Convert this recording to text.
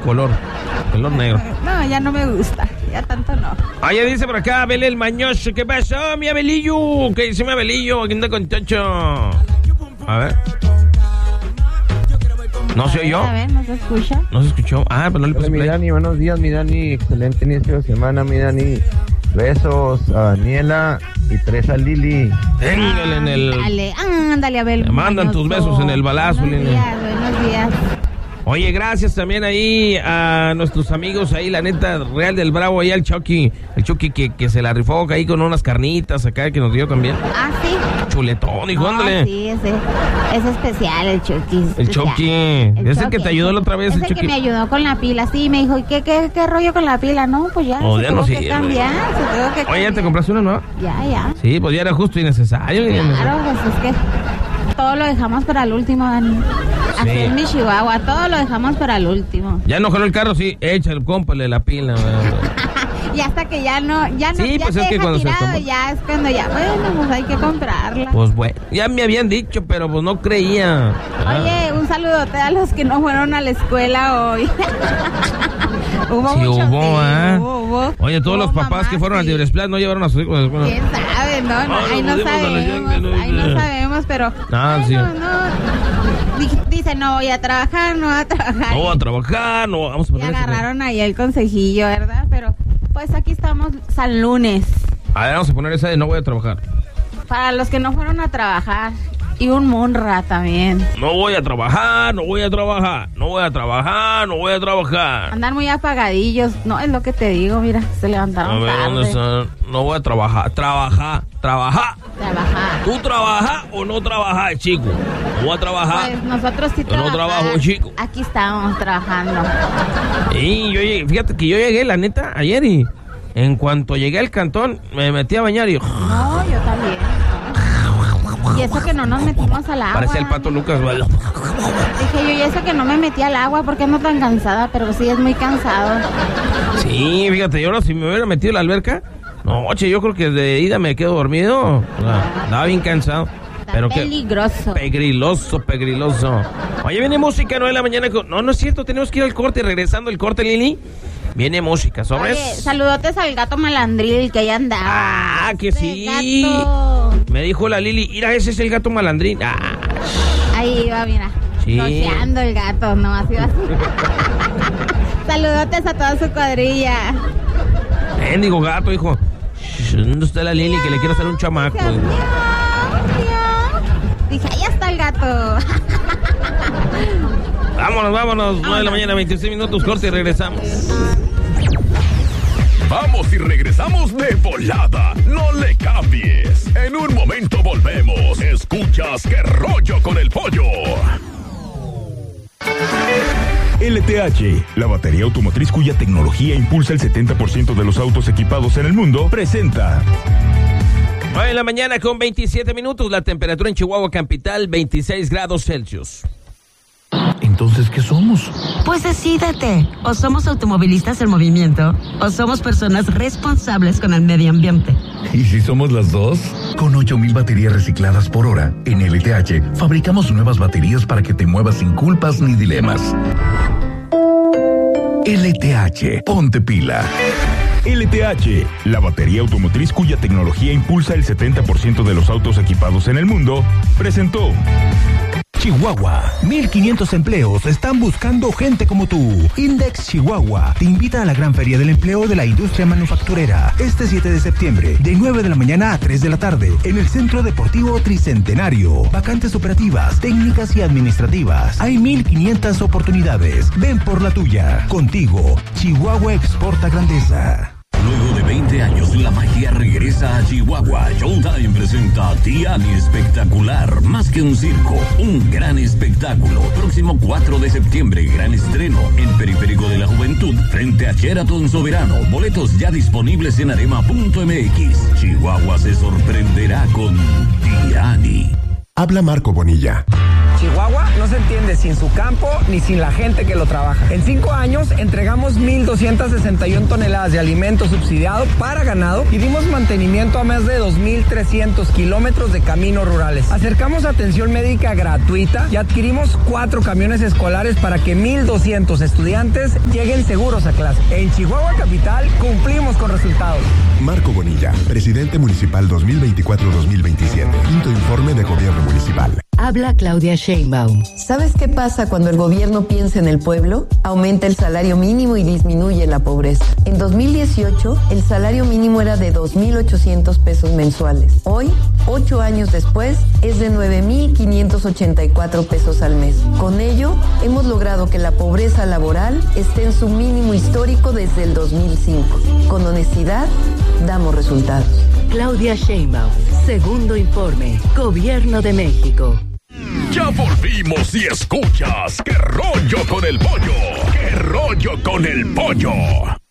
color negro. No, ya no me gusta, ya tanto no. Oye, dice por acá Abel el Mañoso, ¿qué pasó, mi Abelillo? ¿Qué dice mi Abelillo? ¿Quién anda con Chacho? A ver. ¿No se oyó? A ver, ¿no se escucha? ¿No se escuchó? Ah, pero no le puse Hola, mi play. Dani, buenos días, mi Dani. Excelente inicio de semana, mi Dani. Besos a Daniela y 3 a Lili. Téngale en el... Ándale, Abel. Te mandan tus besos en el balazo, Buenos Lili. días, buenos días. Oye, gracias también ahí a nuestros amigos ahí, la neta, Real del Bravo, ahí al Chucky. El Chucky que se la rifó ahí con unas carnitas acá que nos dio también. Ah, sí. Chuletón, hijo, ándale. Sí, es especial el Chucky. El Chucky. Es el que te ayudó la otra vez, es el el Chucky. que me ayudó con la pila, sí, me dijo, ¿y qué rollo con la pila? No, pues ya, Oh, se ya tuvo no que sirve. cambiar, se tuvo que Oye, ¿ya te cambiar. compraste una nueva? Ya. Sí, pues ya era justo y necesario. Claro, pues es que todo lo dejamos para el último, Dani. Así Sí. es mi Chihuahua, todo lo dejamos para el último. Ya no jaló el carro, sí, échale, cómpale la pila. Y hasta que ya no, Sí, ya pues se es que deja cuando se tirado, tomó. ya es cuando ya, bueno, pues hay que comprarla. Pues bueno, ya me habían dicho, pero pues no creía. Oye, un saludote a los que no fueron a la escuela hoy. Hubo Sí, muchos, hubo. Oye, todos Hubo los papás mamás, que fueron al sí. Libresplan no llevaron a sus hijos a la escuela. ¿Quién sabe? No, ahí no nos dimos a la sabemos, llanga, ahí no sabemos, pero Ah, sí. no. Dice, no voy a trabajar, no voy a trabajar. No, a trabajar, no, vamos a Y poner ese- agarraron ahí el consejillo, ¿verdad? Pero pues aquí estamos San Lunes. A ver, vamos a poner esa de no voy a trabajar. Para los que no fueron a trabajar. Y un Munra también. No voy a trabajar, no voy a trabajar, no voy a trabajar, no voy a trabajar. Andan muy apagadillos. No, es lo que te digo, mira, se A levantaron ver, ¿dónde tarde. está? No voy a trabajar, trabajar. Trabajar. ¿Tú trabajas o no trabajas, chico? No voy a trabajar. Pues nosotros sí Yo no trabajamos. trabajo, chico. Aquí estábamos trabajando. Y yo llegué, fíjate que yo llegué, la neta, ayer y en cuanto llegué al cantón, me metí a bañar y yo, No, yo también. Y eso que no nos metimos al agua. parecía el Pato Lucas, güey. Dije yo, y eso que no me metí al agua porque ando tan cansada, pero sí es muy cansado. Sí, fíjate, yo ahora si me hubiera metido en la alberca, no, che, yo creo que de ida me quedo dormido. Estaba bien cansado. Está Pero que peligroso. pegriloso. Oye, viene música, 9 de la mañana. No es cierto, tenemos que ir al corte. Regresando el corte, Lili. Viene música, ¿sobres? Oye, saludotes al gato malandril que ya andaba. Ah, que sí. Gato. Me dijo la Lili, mira, ese es el gato malandrín. Ah, Ahí va, mira. Sí. Cojeando el gato, no ha sido así. Saludotes a toda su cuadrilla. mendigo gato, hijo. ¿Dónde está la Lili que le quiero hacer un chamaco? Miau, miau. Dije, ahí está el gato. Vámonos. 9 de la mañana, 26 minutos, corte y regresamos. Vamos y regresamos de volada. No le cambies. En un momento volvemos. Escuchas Qué Rollo con el Pollo. LTH, la batería automotriz cuya tecnología impulsa el 70% de los autos equipados en el mundo, presenta 9 de la mañana con 27 minutos, la temperatura en Chihuahua capital, 26 grados Celsius. Entonces, ¿qué somos? Pues decídete, o somos automovilistas en movimiento, o somos personas responsables con el medio ambiente. ¿Y si somos las dos? Con 8,000 baterías recicladas por hora, en LTH fabricamos nuevas baterías para que te muevas sin culpas ni dilemas. LTH, ponte pila. LTH, la batería automotriz cuya tecnología impulsa el 70% de los autos equipados en el mundo, presentó. Chihuahua, 1,500 empleos están buscando gente como tú. Index Chihuahua te invita a la gran feria del empleo de la industria manufacturera este 7 de septiembre, de 9 de la mañana a 3 de la tarde, en el Centro Deportivo Tricentenario. Vacantes operativas, técnicas y administrativas. Hay 1,500 oportunidades. Ven por la tuya. Contigo, Chihuahua exporta grandeza. Luego de 20 años, la magia regresa a Chihuahua. Showtime presenta Tiani Espectacular. Más que un circo, un gran espectáculo. Próximo 4 de septiembre, gran estreno en Periférico de la Juventud, frente a Sheraton Soberano. Boletos ya disponibles en arema.mx. Chihuahua se sorprenderá con Tiani. Habla Marco Bonilla. Chihuahua no se entiende sin su campo ni sin la gente que lo trabaja. En 5 años entregamos 1,261 toneladas de alimento subsidiado para ganado y dimos mantenimiento a más de 2,300 kilómetros de caminos rurales. Acercamos atención médica gratuita y adquirimos 4 camiones escolares para que 1,200 estudiantes lleguen seguros a clase. En Chihuahua Capital cumplimos con resultados. Marco Bonilla, presidente municipal 2024-2027. Quinto informe de gobierno municipal. Habla Claudia Sheinbaum. ¿Sabes qué pasa cuando el gobierno piensa en el pueblo? Aumenta el salario mínimo y disminuye la pobreza. En 2018, el salario mínimo era de 2,800 pesos mensuales. Hoy, 8 años después, es de 9,584 pesos al mes. Con ello, hemos logrado que la pobreza laboral esté en su mínimo histórico desde el 2005. Con honestidad, damos resultados. Claudia Sheinbaum, segundo informe, Gobierno de México. Ya volvimos y escuchas ¡Qué rollo con el pollo! ¡Qué rollo con el pollo!